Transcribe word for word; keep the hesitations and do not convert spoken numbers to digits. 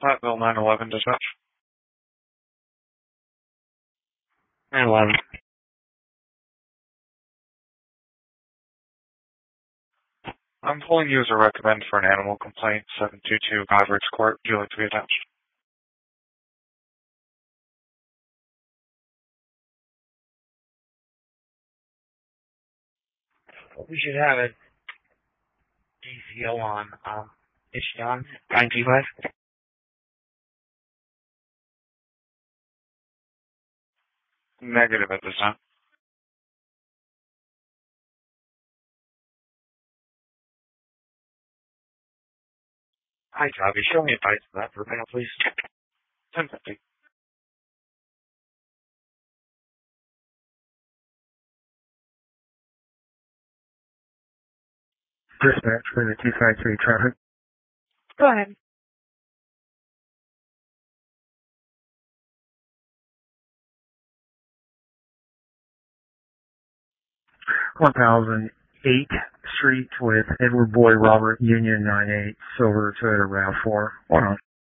Platteville nine eleven dispatch. nine eleven. I'm pulling you as a recommend for an animal complaint, seven two two Godrich Court. Would you like to be attached? We should have a D C O on, um, is she on? nine two five? Negative at this time. Hi, Toby. Show me a price for that for a minute, please. ten fifty. Dispatch for the two five three traffic. Go ahead. one thousand eighth Street with Edward Boy Robert Union nine eight Silver Toyota RAV four. One on.